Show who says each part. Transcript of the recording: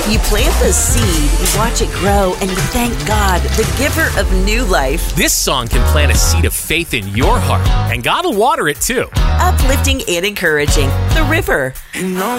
Speaker 1: You plant the seed, you watch it grow, and you thank God, the giver of new life.
Speaker 2: This song can plant a seed of faith in your heart, and God will water it too.
Speaker 1: Uplifting and encouraging. The River.